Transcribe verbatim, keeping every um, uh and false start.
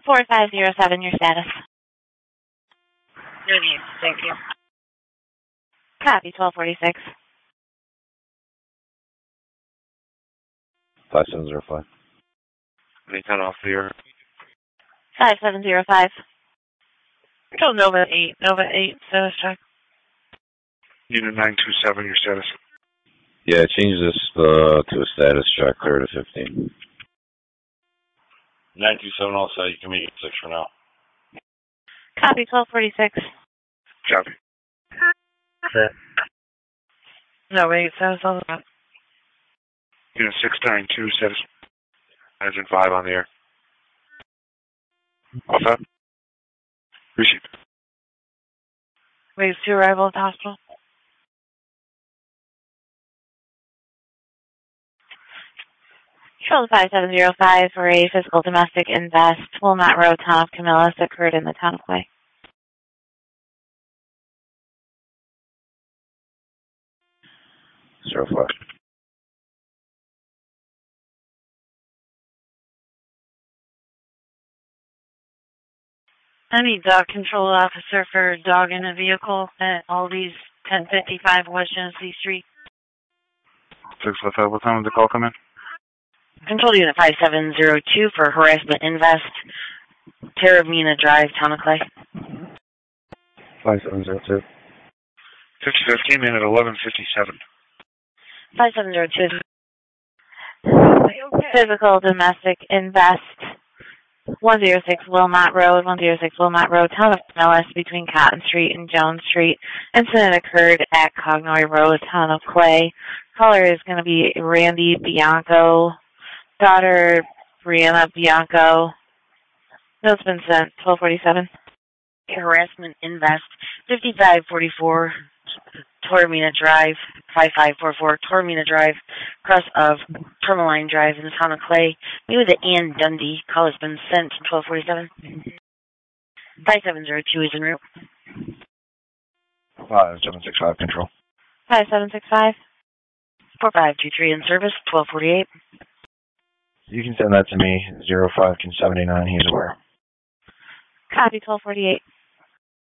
four five zero seven, your status. Good, thank you. Copy, twelve forty-six. five seven zero five. Anytime off the air. five seven zero five. Control Nova eight. Nova eight, status check. Unit nine two seven, your status. Yeah, change this uh, to a status check, clear to fifteen. nine two seven also, you can make it six for now. Copy, twelve forty-six. Copy. Set. Nova eight, status all that. Unit six nine two, status. Engine five on the air. All set? Receive. Waves two, arrival at the hospital. Control five seven zero five for a physical domestic invest, Wilmot Road, town of Camillus, occurred in the town of Clay. Zero five. I need dog control officer for dog in a vehicle at Aldi's ten fifty-five West Genesee Street. six five five, what time did the call come in? Control unit five seven zero two for harassment invest, Terramina Drive, town of Clay. five seven zero two. fifty fifteen, in at eleven fifty-seven. five seven zero two. Physical domestic invest, one oh six Wilmot Road, one oh six Wilmot Road, town of Camillus, between Cotton Street and Jones Street. Incident occurred at Cognoy Road, town of Clay. Caller is going to be Randy Bianco, daughter Brianna Bianco. Note's been sent, twelve forty-seven. Harassment invest, fifty-five forty-four Tormina Drive, five five four four Tormina Drive, cross of Tourmaline Drive in the town of Clay. Meet with Ann Dundee. Call has been sent, twelve forty-seven. five seven zero two is en route. five seven six five, control. five seven six five. four five two three in service, twelve forty-eight. You can send that to me, zero five seventy-nine, he's aware. Copy, twelve forty-eight.